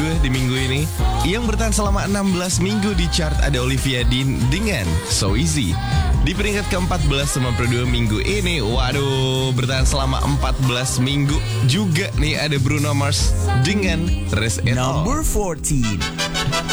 gue di minggu ini. Yang bertahan selama 16 minggu di chart ada Olivia Dean dengan So Easy. Di peringkat ke-14 sama kedua minggu ini, waduh, bertahan selama 14 minggu juga nih ada Bruno Mars dengan Rest It All. Number 14.